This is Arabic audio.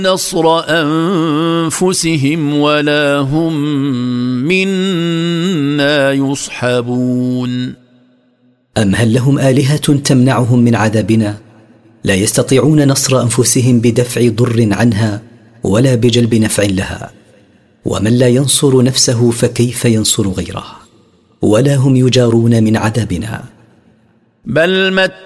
نصر أنفسهم ولا هم منا يصحبون أم هل لهم آلهة تمنعهم من عذابنا؟ لا يستطيعون نصر أنفسهم بدفع ضر عنها ولا بجلب نفع لها. ومن لا ينصر نفسه فكيف ينصر غيره؟ ولا هم يجارون من عذابنا. بل